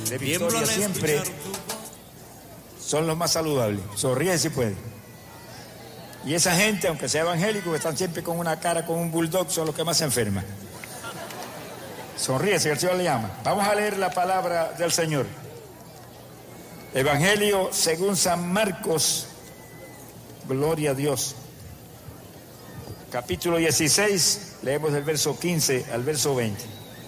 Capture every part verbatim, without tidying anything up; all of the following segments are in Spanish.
de Victoria siempre son los más saludables. Sonríe si puede. Y esa gente, aunque sea evangélico, que están siempre con una cara, con un bulldog, son los que más se enferman. Sonríe, si el Señor le llama. Vamos a leer la palabra del Señor. Evangelio según San Marcos. Gloria a Dios. Capítulo dieciséis, leemos del verso quince al verso veinte.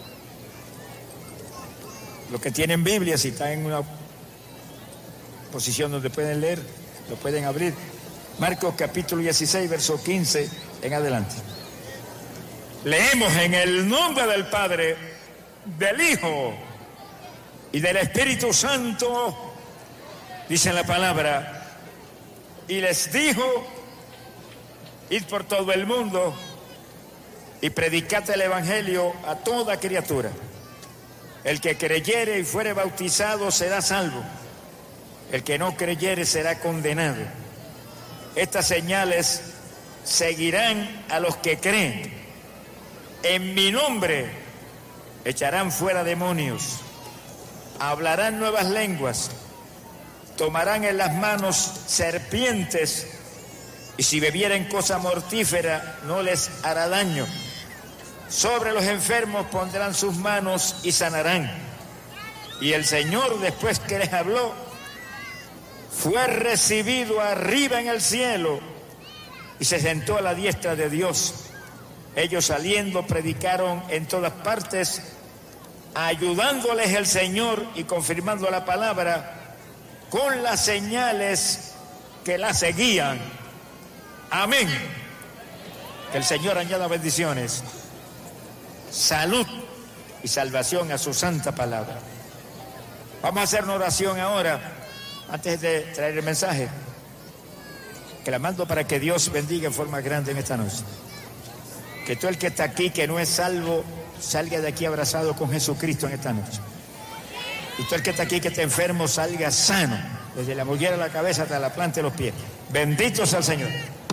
Los que tienen Biblia, si están en una posición donde pueden leer, lo pueden abrir. Marcos capítulo dieciséis, verso quince en adelante. Leemos en el nombre del Padre, del Hijo y del Espíritu Santo, dice la palabra, y les dijo: id por todo el mundo y predicad el Evangelio a toda criatura. El que creyere y fuere bautizado será salvo. El que no creyere será condenado. Estas señales seguirán a los que creen. En mi nombre echarán fuera demonios, hablarán nuevas lenguas, tomarán en las manos serpientes, y si bebieren cosa mortífera no les hará daño. Sobre los enfermos pondrán sus manos y sanarán. Y el Señor, después que les habló, fue recibido arriba en el cielo y se sentó a la diestra de Dios. Ellos saliendo predicaron en todas partes, ayudándoles el Señor y confirmando la palabra con las señales que la seguían. Amén. Que el Señor añada bendiciones, salud y salvación a su santa palabra. Vamos a hacer una oración ahora, antes de traer el mensaje, clamando para que Dios bendiga en forma grande en esta noche. Que todo el que está aquí, que no es salvo, salga de aquí abrazado con Jesucristo en esta noche. Y todo el que está aquí, que está enfermo, salga sano, desde la mollera de la cabeza hasta la planta de los pies. Bendito sea el Señor.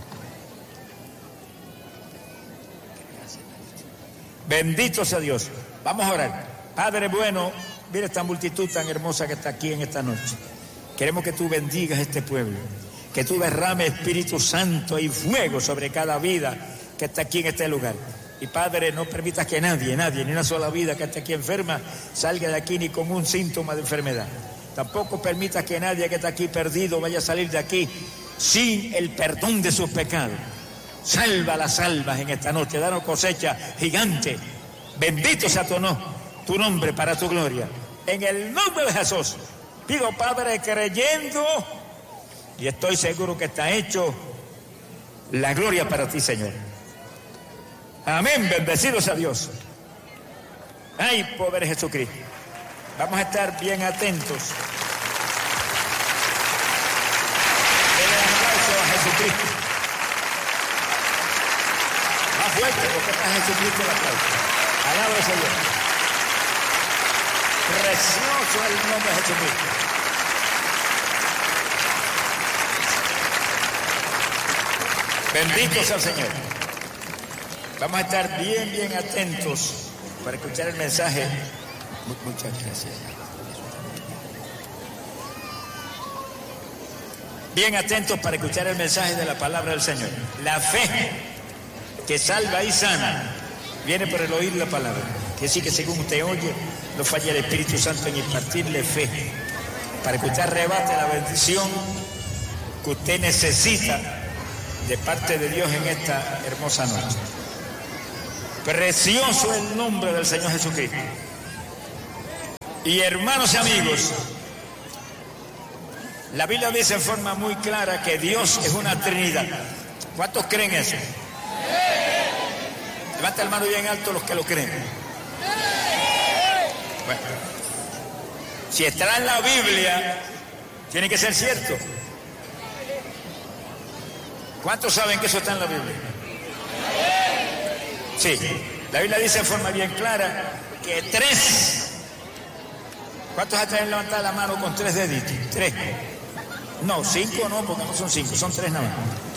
Bendito sea Dios. Vamos a orar. Padre bueno, mira esta multitud tan hermosa que está aquí en esta noche. Queremos que tú bendigas este pueblo, que tú derrames Espíritu Santo y fuego sobre cada vida que está aquí en este lugar. Y Padre, no permitas que nadie, nadie, ni una sola vida que esté aquí enferma, salga de aquí ni con un síntoma de enfermedad. Tampoco permitas que nadie que está aquí perdido vaya a salir de aquí sin el perdón de sus pecados. Salva las almas en esta noche, danos cosecha gigante. Bendito sea tu, no, tu nombre para tu gloria. En el nombre de Jesús, pido, Padre, creyendo, y estoy seguro que está hecho, la gloria para ti, Señor. Amén, bendecido sea Dios. Ay, poder Jesucristo. Vamos a estar bien atentos. Denle un aplauso a Jesucristo. Más fuerte, porque está Jesucristo el aplauso. Alaba al Señor. Precioso es el nombre de Jesucristo. Bendito sea el Señor. Vamos a estar bien, bien atentos para escuchar el mensaje. Muchas gracias. Bien atentos para escuchar el mensaje de la palabra del Señor. La fe que salva y sana viene por el oír la palabra. Que sí, que según usted oye, no falla el Espíritu Santo en impartirle fe, para que usted arrebate la bendición que usted necesita de parte de Dios en esta hermosa noche. Precioso el nombre del Señor Jesucristo. Y hermanos y amigos, la Biblia dice en forma muy clara que Dios es una Trinidad. ¿Cuántos creen eso? Levanta el mano bien alto los que lo creen. Bueno, si está en la Biblia, tiene que ser cierto. ¿Cuántos saben que eso está en la Biblia? Sí, la Biblia dice en forma bien clara que tres. ¿Cuántos atreven a levantar la mano con tres deditos? Tres. No, cinco no, porque no son cinco, son tres nada más.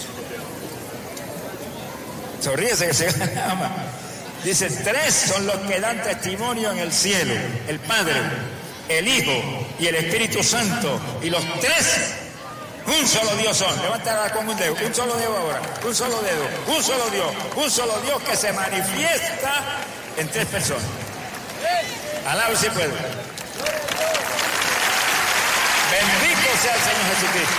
Sonríese que se llama. Dice, tres son los que dan testimonio en el cielo: el Padre, el Hijo y el Espíritu Santo, y los tres un solo Dios son. Levántala con un dedo, un solo dedo ahora, un solo dedo, un solo Dios, un solo Dios que se manifiesta en tres personas. Alaba si puede. Bendito sea el Señor Jesucristo.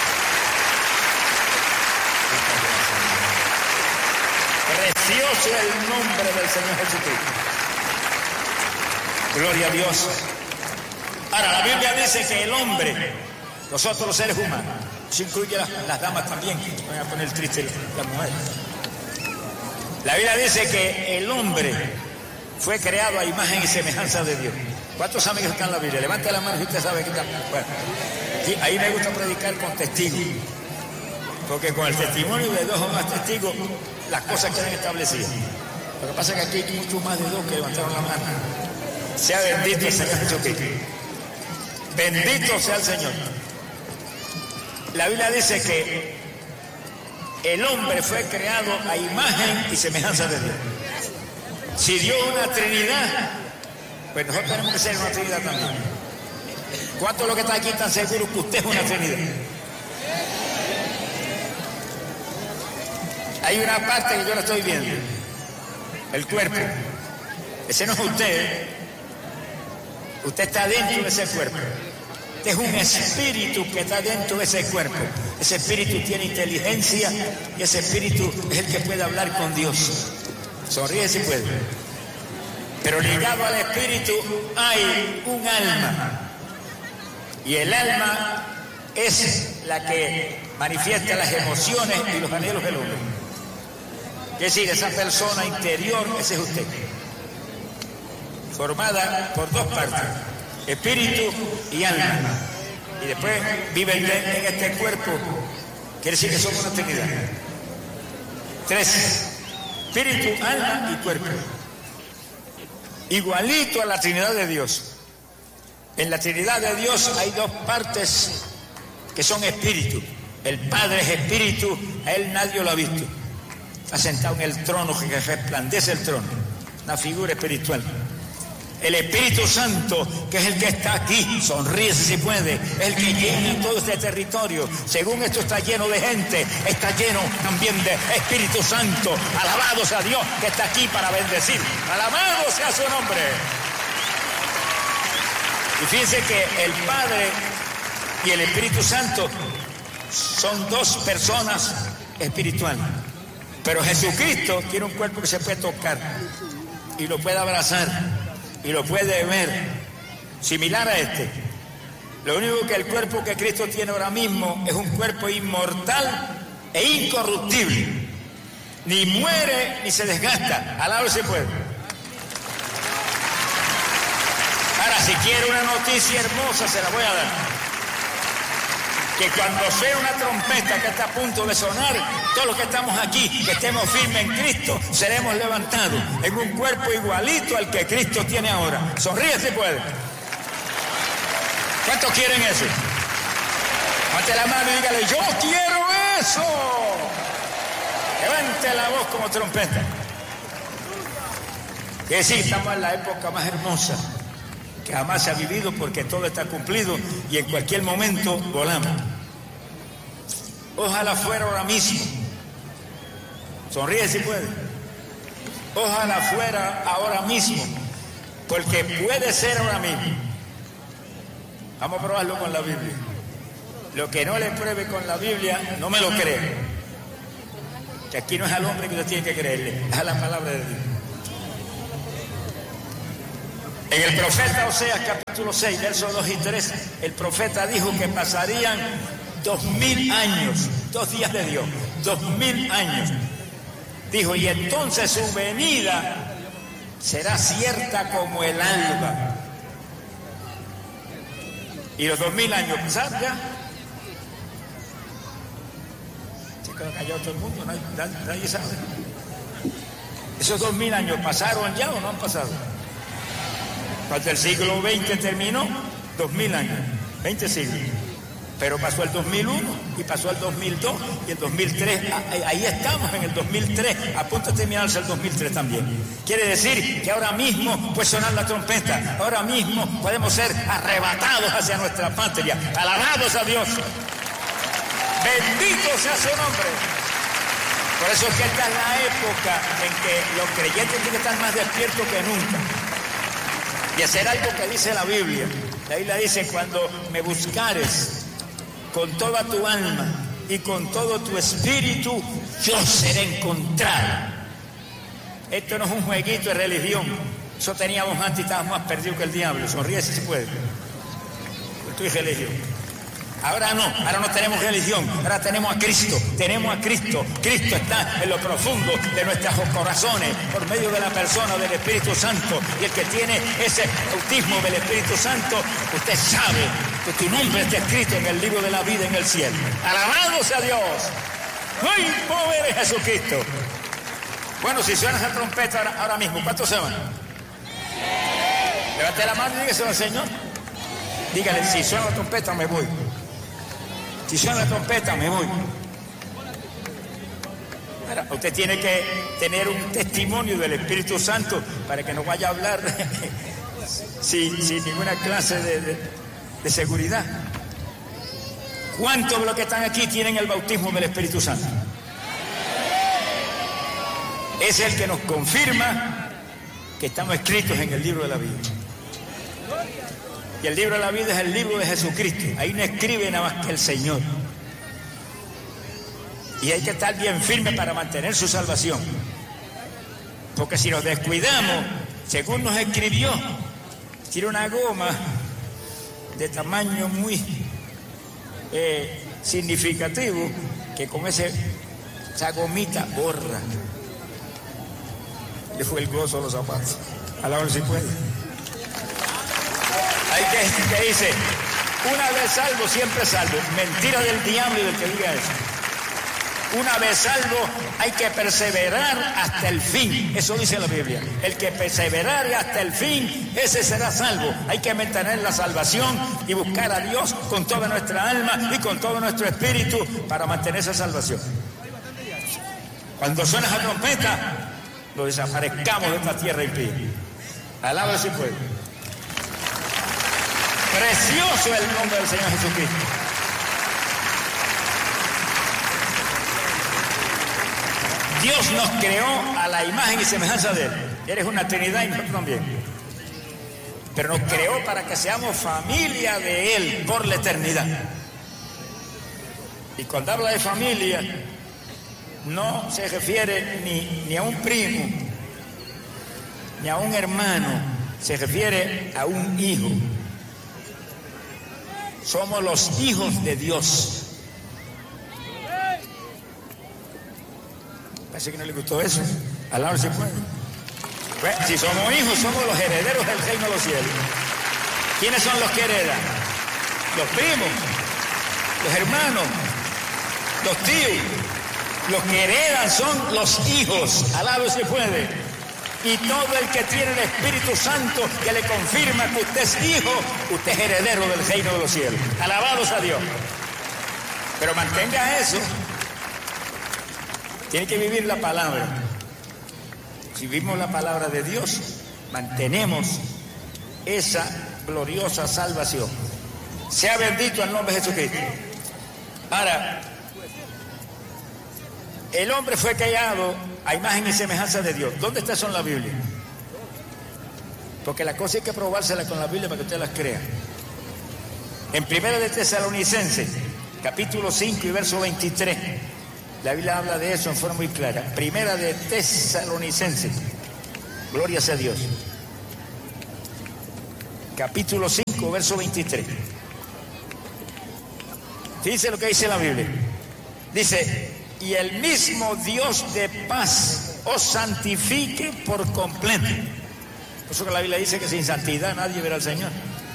Precioso es el nombre del Señor Jesucristo. Gloria a Dios. Ahora, la Biblia dice que el hombre, nosotros los seres humanos, se incluye las, las damas también, van a poner triste las mujeres. La Biblia dice que el hombre fue creado a imagen y semejanza de Dios. ¿Cuántos amigos están en la Biblia? Levante la mano si usted sabe que está. Bueno, sí, ahí me gusta predicar con testigos, porque con el testimonio de dos o más testigos las cosas quedan establecidas. Lo que pasa es que aquí hay muchos más de dos que levantaron la mano. Sea bendito el Señor Jesucristo. Bendito sea el Señor. La Biblia dice que el hombre fue creado a imagen y semejanza de Dios. Si Dios es una Trinidad, pues nosotros tenemos que ser una Trinidad también. ¿Cuántos de los que están aquí están seguros que usted es una Trinidad? Hay una parte que yo la estoy viendo, el cuerpo. Ese no es usted. Usted está dentro de ese cuerpo. Este es un espíritu que está dentro de ese cuerpo. Ese espíritu tiene inteligencia y ese espíritu es el que puede hablar con Dios. Sonríe si puede. Pero ligado al espíritu hay un alma. Y el alma es la que manifiesta las emociones y los anhelos del hombre. Es decir, esa persona interior, ese es usted. Formada por dos partes, espíritu y alma. Y después vive en este cuerpo. Quiere decir que somos una Trinidad. Tres. Espíritu, alma y cuerpo. Igualito a la Trinidad de Dios. En la Trinidad de Dios hay dos partes que son espíritu. El Padre es espíritu, a Él nadie lo ha visto. Está sentado en el trono que resplandece el trono. Una figura espiritual. El Espíritu Santo, que es el que está aquí, sonríe si puede, es el que llena todo este territorio. Según esto está lleno de gente, está lleno también de Espíritu Santo. Alabado sea Dios que está aquí para bendecir. Alabado sea su nombre. Y fíjense que el Padre y el Espíritu Santo son dos personas espirituales. Pero Jesucristo tiene un cuerpo que se puede tocar y lo puede abrazar. Y lo puede ver, similar a este. Lo único que el cuerpo que Cristo tiene ahora mismo es un cuerpo inmortal e incorruptible. Ni muere ni se desgasta. Alabado se puede. Ahora, si quiere una noticia hermosa, se la voy a dar. Que cuando suene una trompeta que está a punto de sonar, todos los que estamos aquí, que estemos firmes en Cristo, seremos levantados en un cuerpo igualito al que Cristo tiene ahora. Sonríe si puede. ¿Cuántos quieren eso? Levante la mano y dígale, yo quiero eso. Levante la voz como trompeta. Que decir, estamos en la época más hermosa que jamás se ha vivido, porque todo está cumplido y en cualquier momento volamos. Ojalá fuera ahora mismo. Sonríe si puede. Ojalá fuera ahora mismo, porque puede ser ahora mismo. Vamos a probarlo con la Biblia. Lo que no le pruebe con la Biblia, no me lo cree. Que aquí no es al hombre que usted tiene que creerle, es a la palabra de Dios. En el profeta Oseas capítulo seis, versos dos y tres, el profeta dijo que pasarían dos mil años, dos días de Dios, dos mil años. Dijo, y entonces su venida será cierta como el alba. Y los dos mil años pasaron ya. Se quedó callado todo el mundo, nadie, nadie, nadie sabe. ¿Esos dos mil años pasaron ya o no han pasado? Cuando el siglo veinte terminó, dos mil años, veinte siglos. Pero pasó el dos mil uno y pasó el dos mil dos y el dos mil tres, ahí estamos en el dos mil tres, a punto de terminarse el dos mil tres también. Quiere decir que ahora mismo puede sonar la trompeta, ahora mismo podemos ser arrebatados hacia nuestra patria. Alabados a Dios. Bendito sea su nombre. Por eso es que esta es la época en que los creyentes tienen que estar más despiertos que nunca y hacer algo que dice la Biblia. La Biblia dice: cuando me buscares con toda tu alma y con todo tu espíritu, yo seré encontrado. Esto no es un jueguito de religión. Eso teníamos antes y estábamos más perdidos que el diablo. Sonríe si se puede. Esto es religión. Ahora no, ahora no tenemos religión, ahora tenemos a Cristo, tenemos a Cristo. Cristo está en lo profundo de nuestros corazones por medio de la persona del Espíritu Santo. Y el que tiene ese bautismo del Espíritu Santo, usted sabe que tu nombre está escrito en el libro de la vida en el cielo. ¡Alabado sea Dios! ¡Ay, pobre Jesucristo! Bueno, si suena esa trompeta ahora, ahora mismo, ¿cuántos se van? Levante la mano y dígaselo al Señor. Dígale: si suena la trompeta me voy. Si suena la trompeta, me voy. Ahora, usted tiene que tener un testimonio del Espíritu Santo para que no vaya a hablar sin, sin ninguna clase de, de, de seguridad. ¿Cuántos de los que están aquí tienen el bautismo del Espíritu Santo? Es el que nos confirma que estamos escritos en el libro de la vida. Y el libro de la vida es el libro de Jesucristo. Ahí no escribe nada más que el Señor. Y hay que estar bien firme para mantener su salvación. Porque si nos descuidamos, según nos escribió, tiene una goma de tamaño muy eh, significativo, que con ese, esa gomita borra. Le fue el gozo a los zapatos. A la hora si puede. Hay que, que dice: una vez salvo, siempre salvo. Mentira del diablo y del que diga eso. Una vez salvo, hay que perseverar hasta el fin. Eso dice la Biblia. El que perseverare hasta el fin, ese será salvo. Hay que mantener la salvación y buscar a Dios con toda nuestra alma y con todo nuestro espíritu para mantener esa salvación. Cuando suena esa trompeta, lo desaparezcamos de esta tierra impía. Alaba si puede. Precioso el nombre del Señor Jesucristo. Dios nos creó a la imagen y semejanza de Él. Eres una Trinidad y nosotros también. Pero nos creó para que seamos familia de Él por la eternidad. Y cuando habla de familia, no se refiere ni, ni a un primo, ni a un hermano, se refiere a un hijo. Somos los hijos de Dios. Parece que no le gustó eso. Al lado se puede. Bueno, si somos hijos, somos los herederos del reino de los cielos. ¿Quiénes son los que heredan? Los primos, los hermanos, los tíos. Los que heredan son los hijos. Al lado se puede. Y todo el que tiene el Espíritu Santo que le confirma que usted es hijo, usted es heredero del reino de los cielos. Alabados a Dios. Pero mantenga eso. Tiene que vivir la palabra. Si vivimos la palabra de Dios, mantenemos esa gloriosa salvación. Sea bendito el nombre de Jesucristo. Ahora, el hombre fue creado a imagen y semejanza de Dios. ¿Dónde está eso en la Biblia? Porque la cosa hay que probársela con la Biblia para que usted las crea. En Primera de Tesalonicenses, capítulo cinco y verso veintitrés, la Biblia habla de eso en forma muy clara. Primera de Tesalonicenses, gloria sea Dios. Capítulo cinco, verso veintitrés. Fíjense lo que dice la Biblia. Dice: y el mismo Dios de paz os santifique por completo. Por eso que la Biblia dice que sin santidad nadie verá al Señor.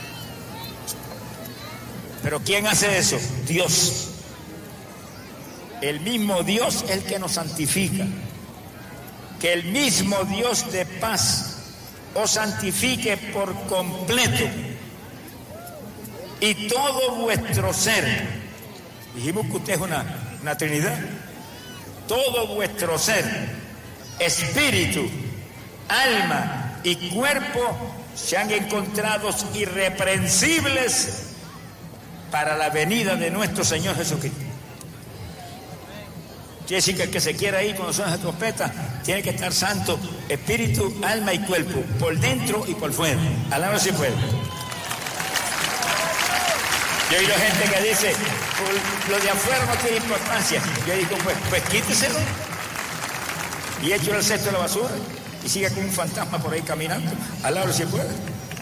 Pero ¿quién hace eso? Dios. El mismo Dios es el que nos santifica. Que el mismo Dios de paz os santifique por completo. y todo vuestro ser. Dijimos que usted es una, una Trinidad. Todo vuestro ser, espíritu, alma y cuerpo sean encontrados irreprensibles para la venida de nuestro Señor Jesucristo. Quiere decir que el que se quiera ir cuando suena la trompeta tiene que estar santo, espíritu, alma y cuerpo, por dentro y por fuera. Alaba si puede. Yo he oído gente que dice, lo de afuera no tiene importancia. Yo digo, pues, pues quíteselo y échelo al cesto de la basura y siga como un fantasma por ahí caminando. Alaba si puede.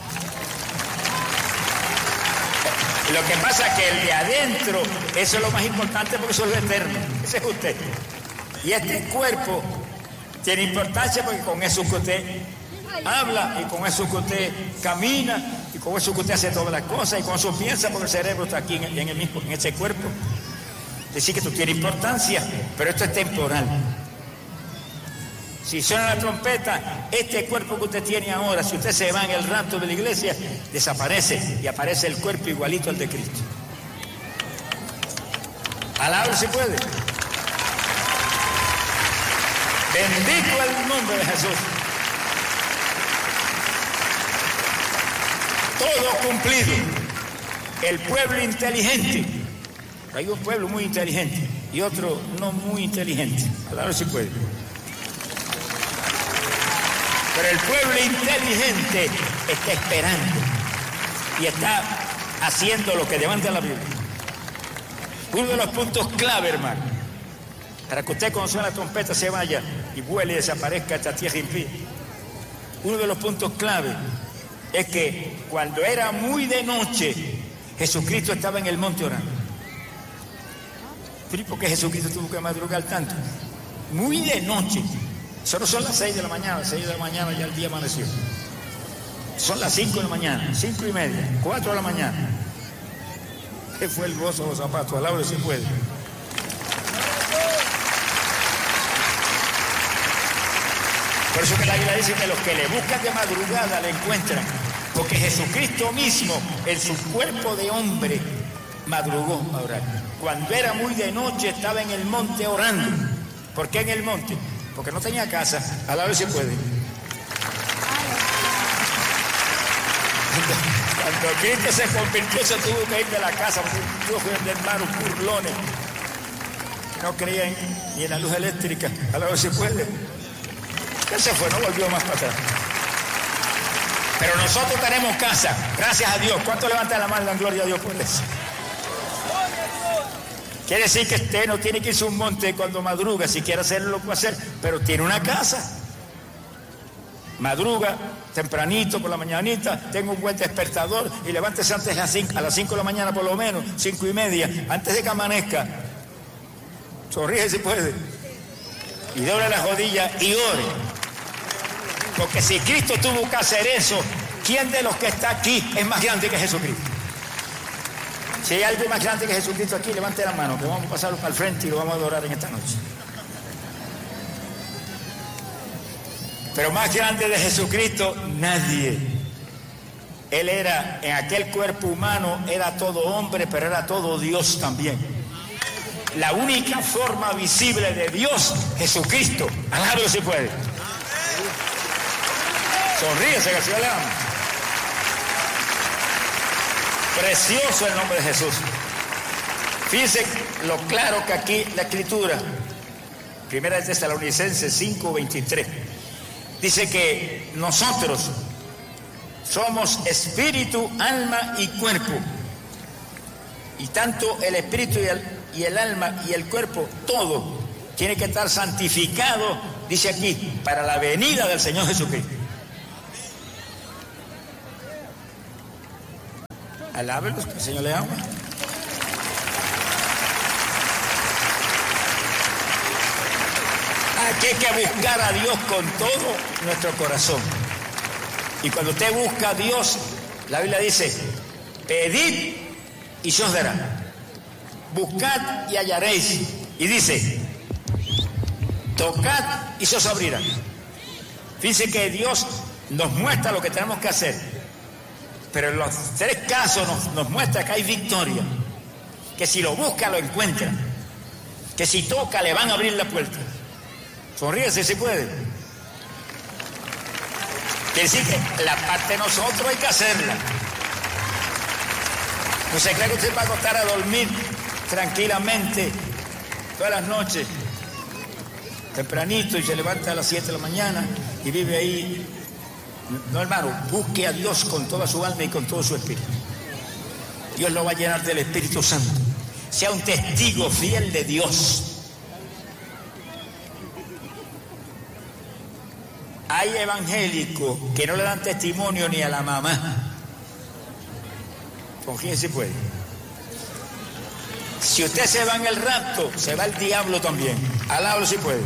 Lo que pasa es que el de adentro, eso es lo más importante porque eso es lo eterno. Ese es usted. Y este cuerpo tiene importancia porque con eso que usted habla y con eso que usted camina y con eso que usted hace todas las cosas y con eso piensa porque el cerebro está aquí en el, en el mismo, en ese cuerpo. Es decir, que esto tiene importancia, pero esto es temporal. Si suena la trompeta, este cuerpo que usted tiene ahora, si usted se va en el rapto de la iglesia, desaparece y aparece el cuerpo igualito al de Cristo. Alabado si puede. Bendito el nombre de Jesús. Todo cumplido. El pueblo inteligente. Hay un pueblo muy inteligente y otro no muy inteligente. Alabado si puede. Pero el pueblo inteligente está esperando y está haciendo lo que demanda la Biblia. Uno de los puntos clave, hermano, para que usted cuando suena la trompeta se vaya y vuele y desaparezca esta tierra impía. Uno de los puntos clave es que cuando era muy de noche, Jesucristo estaba en el monte orando. ¿Pero por qué Jesucristo tuvo que madrugar tanto? Muy de noche. Solo son las seis de la mañana, las seis de la mañana ya el día amaneció. Son las cinco de la mañana, cinco y media, cuatro de la mañana. ¿Qué fue el gozo de los zapatos? Alabado si puede. Por eso que la Biblia dice que los que le buscan de madrugada le encuentran. Porque Jesucristo mismo, en su cuerpo de hombre, madrugó a orar. Cuando era muy de noche estaba en el monte orando. ¿Por qué en el monte? Porque no tenía casa. Alabado si puede. Cuando Cristo se convirtió, se tuvo que ir de la casa, porque tuvo que vender hermanos burlones. No creían ni en la luz eléctrica. Alabado si puede. Él se fue, no volvió más para atrás. Pero nosotros tenemos casa, gracias a Dios. ¿Cuánto levantan la mano y dan gloria a Dios por eso? Quiere decir que usted no tiene que irse a un monte cuando madruga, si quiere hacerlo lo puede hacer, pero tiene una casa. Madruga tempranito por la mañanita, tenga un buen despertador y levántese antes de las cinco, a las cinco de la mañana por lo menos, cinco y media, antes de que amanezca. Sonríe si puede. Y doble la rodilla y ore. Porque si Cristo tuvo que hacer eso, ¿quién de los que está aquí es más grande que Jesucristo? Si hay algo más grande que Jesucristo aquí, levante la mano, que vamos a pasarlo para el frente y lo vamos a adorar en esta noche. Pero más grande de Jesucristo, nadie. Él era, en aquel cuerpo humano, era todo hombre, pero era todo Dios también. La única forma visible de Dios, Jesucristo. Alabado si puede. Sonríese, que el Señor le ama. Precioso el nombre de Jesús. Fíjense lo claro que aquí la Escritura, Primera de Tesalonicenses cinco veintitrés, dice que nosotros somos espíritu, alma y cuerpo. Y tanto el espíritu y el, y el alma y el cuerpo, todo tiene que estar santificado, dice aquí, para la venida del Señor Jesucristo. Alábelos, que el Señor le ama. Aquí hay que buscar a Dios con todo nuestro corazón. Y cuando usted busca a Dios, la Biblia dice, pedid y se os dará. Buscad y hallaréis. Y dice, tocad y se os abrirá. Fíjense que Dios nos muestra lo que tenemos que hacer. Pero en los tres casos nos, nos muestra que hay victoria. Que si lo busca, lo encuentra. Que si toca, le van a abrir la puerta. Sonríese si puede. Quiere decir que la parte de nosotros hay que hacerla. No se cree que usted va a acostar a dormir tranquilamente todas las noches, tempranito, y se levanta a las siete de la mañana y vive ahí. No, hermano, busque a Dios con toda su alma y con todo su espíritu. Dios lo va a llenar del Espíritu Santo. Sea un testigo fiel de Dios. Hay evangélicos que no le dan testimonio ni a la mamá. ¿Con quién se puede? Si usted se va en el rapto, se va el diablo también. Alábalo si puede.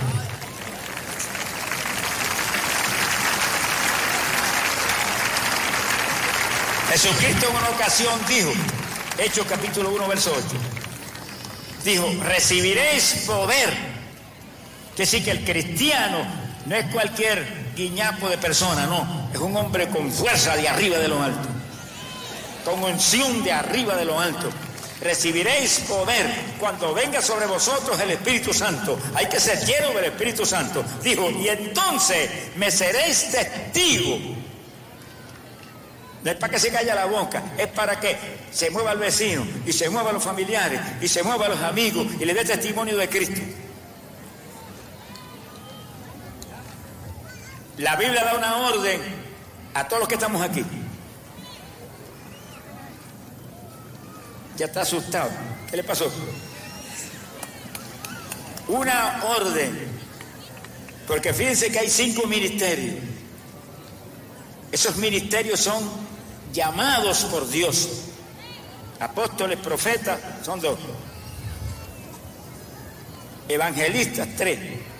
Jesucristo en una ocasión dijo, Hechos capítulo uno, verso ocho, dijo, recibiréis poder. Que sí, que el cristiano no es cualquier guiñapo de persona, no, es un hombre con fuerza de arriba de lo alto, con unción de arriba de lo alto. Recibiréis poder cuando venga sobre vosotros el Espíritu Santo. Hay que ser lleno del Espíritu Santo. Dijo, y entonces me seréis testigo. No es para que se calla la boca, es para que se mueva el vecino, y se mueva los familiares, y se mueva los amigos, y le dé testimonio de Cristo. La Biblia da una orden a todos los que estamos aquí. Ya está asustado. ¿Qué le pasó? Una orden. Porque fíjense que hay cinco ministerios. Esos ministerios son llamados por Dios. Apóstoles, profetas, son dos. Evangelistas, tres.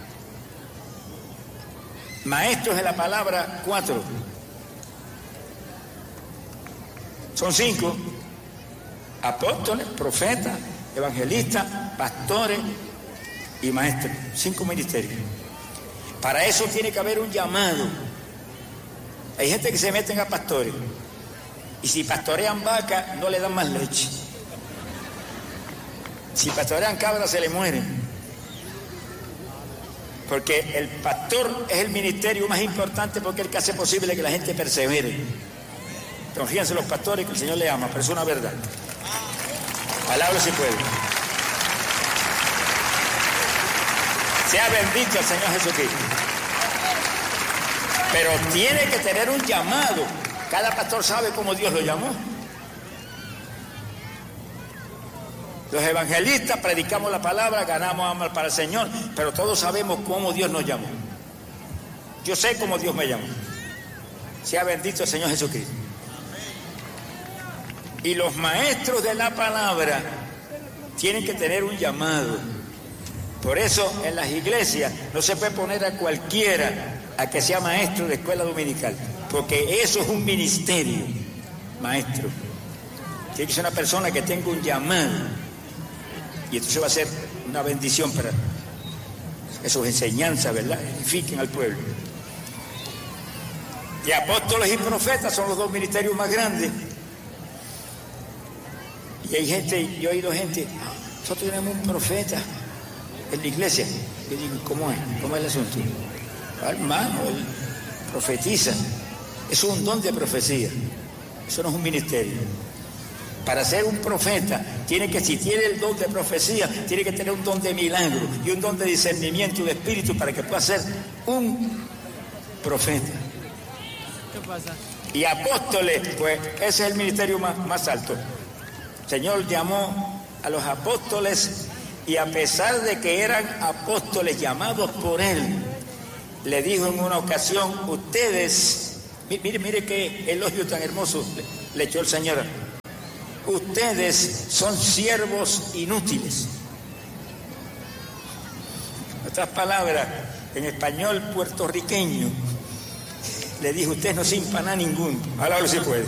Maestros de la palabra, cuatro. Son cinco. Apóstoles, profetas, evangelistas, pastores y maestros. Cinco ministerios. Para eso tiene que haber un llamado. Hay gente que se meten a pastores y si pastorean vacas no le dan más leche. Si pastorean cabras se le mueren. Porque el pastor es el ministerio más importante, porque es el que hace posible que la gente persevere. Entonces, fíjense los pastores que el Señor le ama, pero es una verdad. Palabra si puede. Sea bendito el Señor Jesucristo. Pero tiene que tener un llamado. Cada pastor sabe cómo Dios lo llamó. Los evangelistas predicamos la palabra, ganamos almas para el Señor, pero todos sabemos cómo Dios nos llamó. Yo sé cómo Dios me llamó. Sea bendito el Señor Jesucristo. Y los maestros de la palabra tienen que tener un llamado. Por eso en las iglesias no se puede poner a cualquiera a que sea maestro de escuela dominical, porque eso es un ministerio, maestro. Tiene que ser una persona que tenga un llamado, y entonces va a ser una bendición para que sus enseñanzas, ¿verdad?, edifiquen al pueblo. Y apóstoles y profetas son los dos ministerios más grandes. Y hay gente, yo he oído gente, nosotros tenemos un profeta en la iglesia. Yo digo, ¿cómo es? ¿Cómo es el asunto? Hermano, él profetiza. Eso es un don de profecía. Eso no es un ministerio. Para ser un profeta, tiene que, si tiene el don de profecía, tiene que tener un don de milagro y un don de discernimiento de espíritu para que pueda ser un profeta. ¿Qué pasa? Y apóstoles, pues ese es el ministerio más, más alto. El Señor llamó a los apóstoles y a pesar de que eran apóstoles llamados por Él, le dijo en una ocasión, ustedes, mire, mire qué elogio tan hermoso le, le echó el Señor, ustedes son siervos inútiles. En otras palabras, en español puertorriqueño, le dijo, ustedes no sirven para nada ninguno. Alábalo si puede.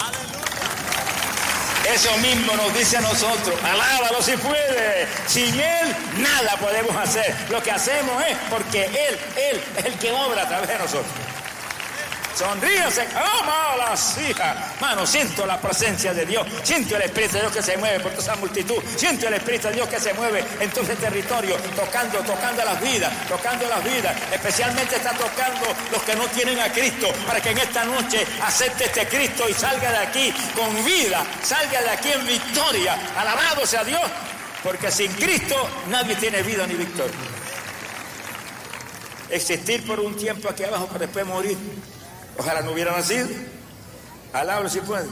Eso mismo nos dice a nosotros, alábalo si puede. Sin Él nada podemos hacer. Lo que hacemos es porque Él, Él es el que obra a través de nosotros. Sonríase, ¡ama las hijas! Mano, siento la presencia de Dios, siento el Espíritu de Dios que se mueve por toda esa multitud, siento el Espíritu de Dios que se mueve en todo ese territorio, tocando, tocando las vidas, tocando las vidas. Especialmente está tocando los que no tienen a Cristo, para que en esta noche acepte este Cristo y salga de aquí con vida, salga de aquí en victoria. Alabado sea Dios, porque sin Cristo nadie tiene vida ni victoria. Existir por un tiempo aquí abajo para después morir. Ojalá no hubiera nacido. Alábalo si puede.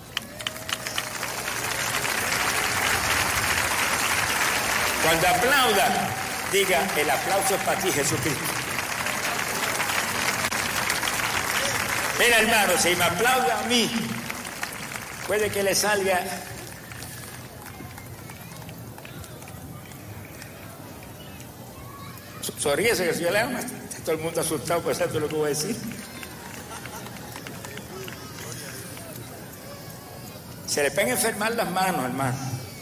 Cuando aplauda, diga, el aplauso es para ti, Jesucristo. Mira, hermano, si me aplauda a mí, puede que le salga sonríese, que si yo le amo, está todo el mundo asustado por eso lo que voy a decir. Se le pueden enfermar las manos, hermano.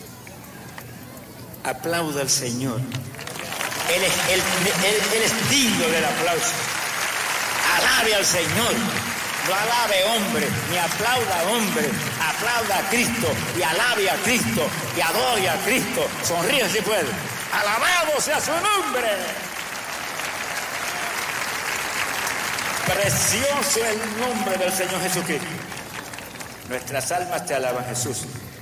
Aplauda al Señor. Él es, él, él, él es digno del aplauso. Alabe al Señor. No alabe hombre, ni aplauda a hombre. Aplauda a Cristo y alabe a Cristo y adore a Cristo. Sonríe si puede. Alabado sea su nombre. Precioso el nombre del Señor Jesucristo. Nuestras almas te alaban, Jesús.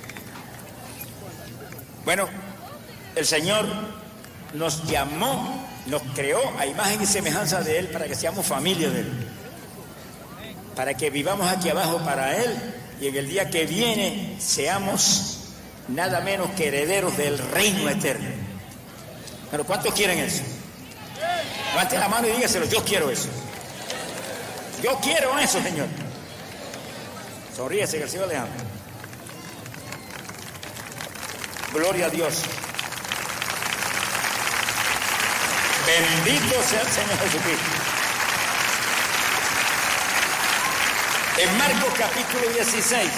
Bueno, el Señor nos llamó, nos creó a imagen y semejanza de Él para que seamos familia de Él. Para que vivamos aquí abajo para Él y en el día que viene seamos nada menos que herederos del reino eterno. Pero ¿cuántos quieren eso? Levante la mano y dígaselo, yo quiero eso. Yo quiero eso, Señor. Sonríese que el Señor le ama. Gloria a Dios. Bendito sea el Señor Jesucristo. En Marcos capítulo dieciséis,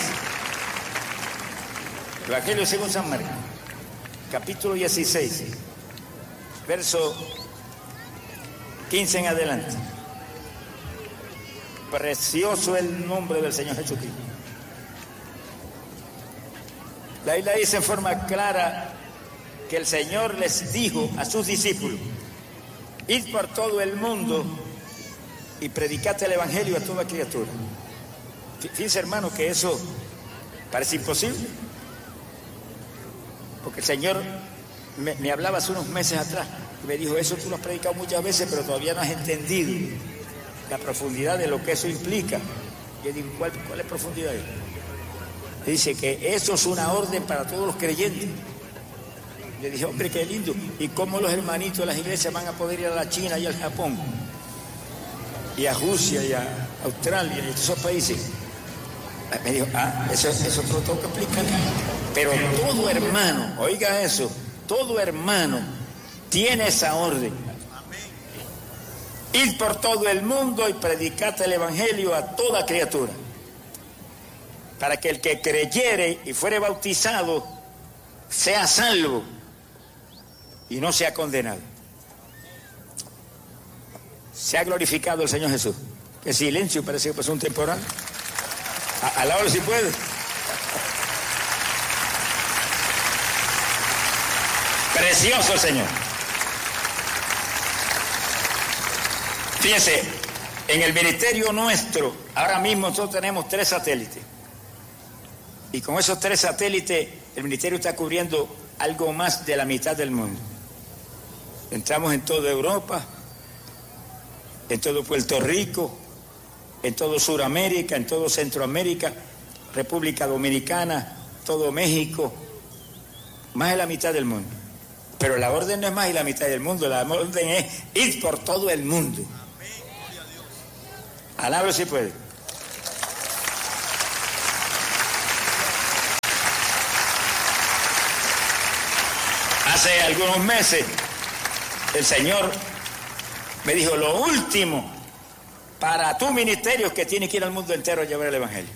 Evangelio según San Marcos, capítulo dieciséis, verso quince en adelante. Precioso el nombre del Señor Jesucristo. La Biblia dice en forma clara que el Señor les dijo a sus discípulos: id por todo el mundo y predicad el Evangelio a toda criatura. Fíjense, hermano, que eso parece imposible, porque el Señor me, me hablaba hace unos meses atrás y me dijo: eso tú lo has predicado muchas veces, pero todavía no has entendido la profundidad de lo que eso implica. Yo digo, ¿cuál, cuál es profundidad? Dice que eso es una orden para todos los creyentes. Le dije, hombre, qué lindo. ¿Y cómo los hermanitos de las iglesias van a poder ir a la China y al Japón? Y a Rusia y a Australia y a esos países. Me dijo, ah, eso, eso te lo tengo que explicar. Pero todo hermano, oiga eso, todo hermano tiene esa orden. Id por todo el mundo y predicad el Evangelio a toda criatura, para que el que creyere y fuere bautizado sea salvo y no sea condenado. Se ha glorificado el Señor Jesús. Qué silencio, parece que pasó un temporal. Alábalo si puede. Precioso el Señor. Fíjense, en el ministerio nuestro, ahora mismo nosotros tenemos tres satélites. Y con esos tres satélites, el ministerio está cubriendo algo más de la mitad del mundo. Entramos en toda Europa, en todo Puerto Rico, en todo Sudamérica, en todo Centroamérica, República Dominicana, todo México, más de la mitad del mundo. Pero la orden no es más de la mitad del mundo, la orden es ir por todo el mundo. Alábalo si puede. Hace algunos meses el Señor me dijo, lo último para tu ministerio es que tienes que ir al mundo entero a llevar el Evangelio.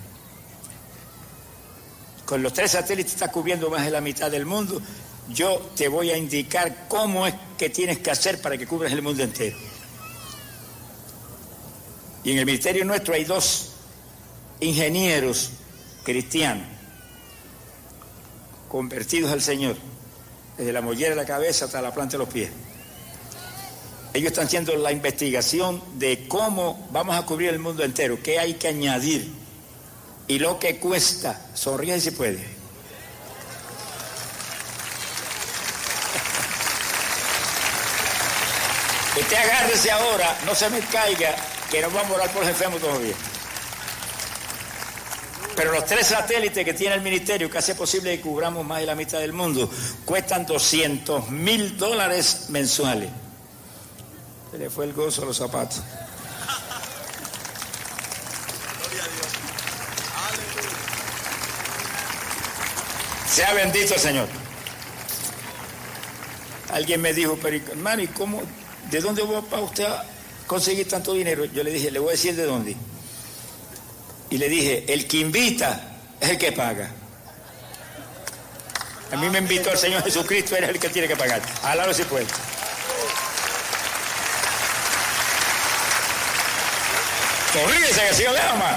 Con los tres satélites estás cubriendo más de la mitad del mundo. Yo te voy a indicar cómo es que tienes que hacer para que cubras el mundo entero. Y en el ministerio nuestro hay dos ingenieros cristianos convertidos al Señor, desde la mollera de la cabeza hasta la planta de los pies. Ellos están haciendo la investigación de cómo vamos a cubrir el mundo entero, qué hay que añadir y lo que cuesta. Sonríe si puede. Usted agárrese ahora, no se me caiga, que no vamos a orar por los enfermos todavía. Pero los tres satélites que tiene el ministerio, que hace posible que cubramos más de la mitad del mundo, cuestan doscientos mil dólares mensuales. Se le fue el gozo a los zapatos. Sea bendito el Señor. Alguien me dijo, pero hermano, ¿y cómo, de dónde va para usted a conseguir tanto dinero? Yo le dije, le voy a decir de dónde. Y le dije, el que invita es el que paga. A mí me invitó el Señor Jesucristo, él es el que tiene que pagar. Alaro si puede. Sonríese, que el Señor le ama.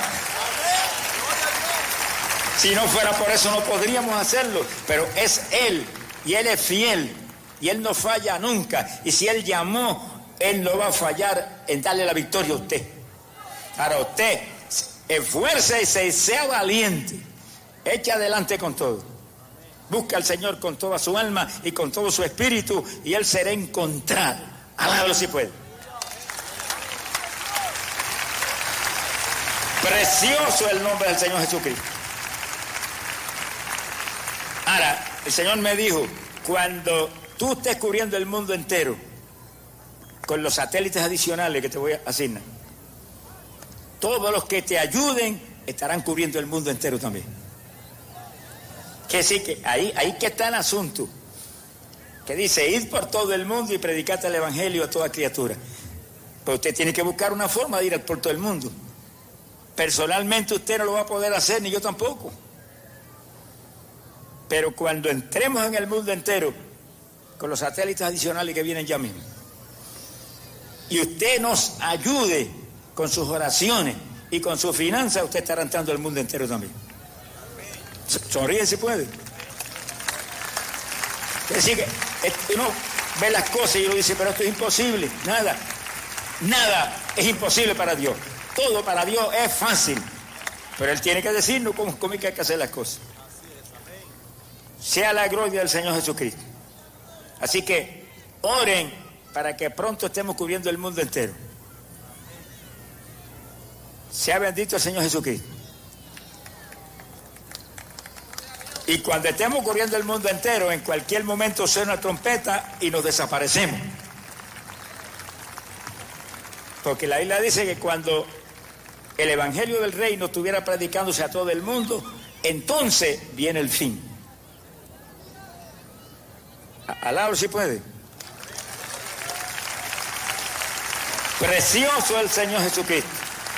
Si no fuera por eso no podríamos hacerlo, pero es Él, y Él es fiel, y Él no falla nunca, y si Él llamó, Él no va a fallar en darle la victoria a usted. Para usted, esfuércese y sea valiente, eche adelante con todo, busca al Señor con toda su alma y con todo su espíritu, y Él será encontrado. Alábalo si puede. Precioso el nombre del Señor Jesucristo. Ahora, el Señor me dijo, cuando tú estés cubriendo el mundo entero con los satélites adicionales que te voy a asignar, todos los que te ayuden estarán cubriendo el mundo entero también. Que sí, que ahí, ahí que está el asunto, que dice, id por todo el mundo y predicad el evangelio a toda criatura. Pero usted tiene que buscar una forma de ir por todo el mundo. Personalmente usted no lo va a poder hacer, ni yo tampoco. Pero cuando entremos en el mundo entero, con los satélites adicionales que vienen ya mismo, y usted nos ayude con sus oraciones y con sus finanzas, usted estará entrando al mundo entero también. Sonríe si puede. Es decir, que uno ve las cosas y uno dice, pero esto es imposible. Nada, nada es imposible para Dios. Todo para Dios es fácil, pero Él tiene que decirnos cómo, cómo hay que hacer las cosas. Sea la gloria del Señor Jesucristo. Así que oren para que pronto estemos cubriendo el mundo entero. Sea bendito el Señor Jesucristo. Y cuando estemos cubriendo el mundo entero, en cualquier momento suena una trompeta y nos desaparecemos. Porque la Biblia dice que cuando el evangelio del reino estuviera predicándose a todo el mundo, entonces viene el fin. Alabro si puede. Precioso el Señor Jesucristo.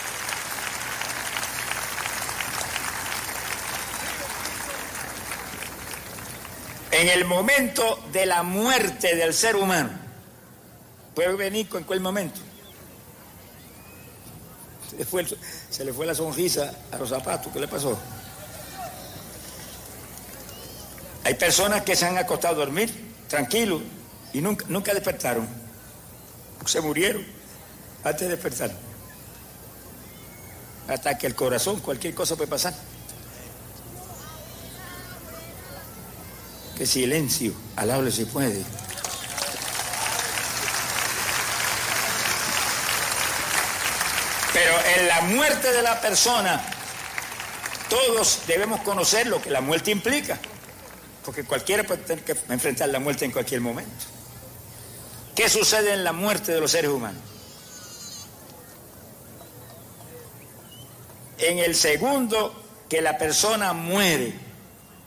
En el momento de la muerte del ser humano, puede venir con cuál momento. Se le, fue, se le fue la sonrisa a los zapatos. ¿Qué le pasó? Hay personas que se han acostado a dormir tranquilos y nunca, nunca despertaron. Se murieron antes de despertar. Hasta que el corazón, cualquier cosa puede pasar. Qué silencio, alable si puede. Pero en la muerte de la persona, todos debemos conocer lo que la muerte implica. Porque cualquiera puede tener que enfrentar la muerte en cualquier momento. ¿Qué sucede en la muerte de los seres humanos? En el segundo que la persona muere,